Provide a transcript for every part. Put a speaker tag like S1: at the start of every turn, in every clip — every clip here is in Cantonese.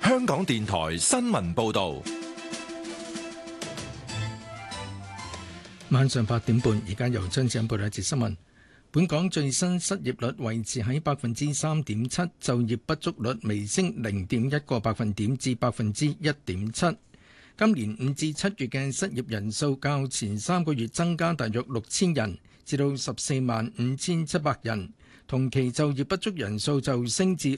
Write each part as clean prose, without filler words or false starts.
S1: 香港電台新聞報道。
S2: 晚上8點半，而家由張子欣報道一節新聞。本港最新失業率維持喺3.7%，就業不足率微升0.1個百分點至1.7%。今年5至7月嘅失業人數較前3個月增加大約6000人，至到145700人。同期就業不足人數就升至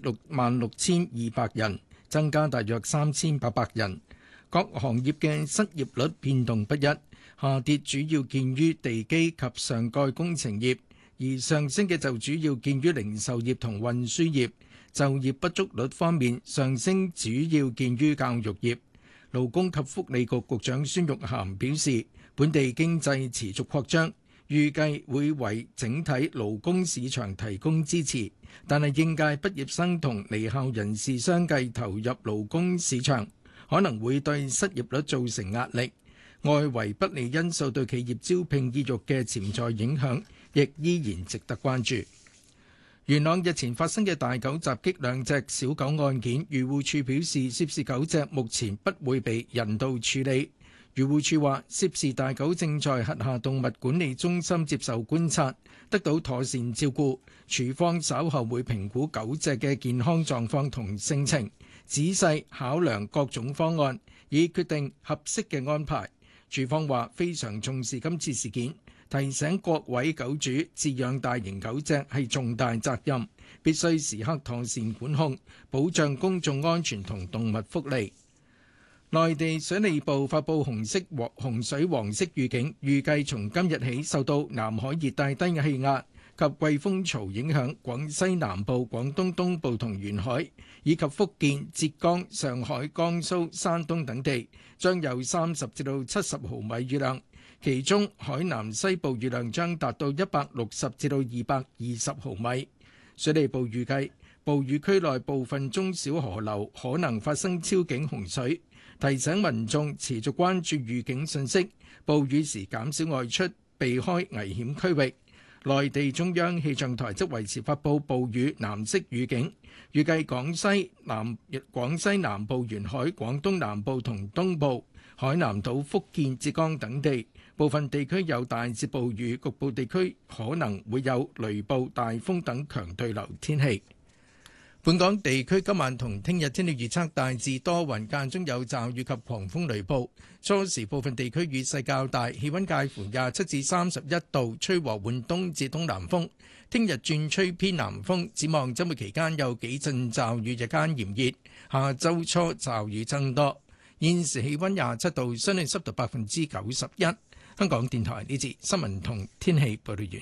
S2: 66200人，增加大約3800人。各行業嘅失業率變動不一，下跌主要見於地基及上蓋工程業，而上升嘅就主要見於零售業同運輸業。就業不足率方面，上升主要見於教育業。勞工及福利局局長孫玉菡表示，本地經濟持續擴張，預計會為整體勞工市場提供支持，但係應屆畢業生同離校人士相繼投入勞工市場，可能會對失業率造成壓力。外圍不利因素對企業招聘意欲嘅潛在影響，亦依然值得關注。元朗日前發生嘅大狗襲擊2隻小狗案件，漁護署表示涉事狗隻目前不會被人道處理。漁護署話，涉事大狗正在轄下動物管理中心接受觀察，得到妥善照顧。署方稍後會評估狗隻嘅健康狀況同性情，仔細考量各種方案，以決定合適嘅安排。署方話非常重視今次事件，提醒各位狗主，飼養大型狗隻係重大責任，必須時刻妥善管控，保障公眾安全同動物福利。內地水利部發布洪水黃色預警，預計從今日起受到南海熱帶低氣壓及季風槽影響，廣西南部、廣東東部同沿海，以及福建、浙江、上海、江蘇、山東等地將有30至到70毫米雨量，其中海南西部雨量將達到160至到220毫米。水利部預計暴雨區內部分中小河流可能發生超警洪水，提醒民眾持續關注預警信息，暴雨時減少外出，避開危險區域。內地中央氣象台則維持發布暴雨藍色預警，預計廣西南部沿海、廣東南部同東部、海南島、福建、浙江等地部分地區有大至暴雨，局部地區可能會有雷暴、大風等強對流天氣。本港地區今晚同聽日天氣預測大致多雲，間中有驟雨及狂風雷暴，初時部分地區雨勢較大，氣溫介乎27至31度，吹和緩東至東南風。聽日轉吹偏南風，展望週末期間有幾陣驟雨，日間炎熱，下週初驟雨增多。現時氣溫27度，相對濕度91%。香港電台呢節新聞同天氣報道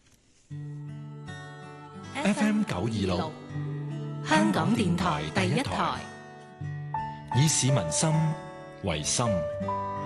S1: 完。FM 926。
S3: 香港電台第一台，
S1: 以市民心為心，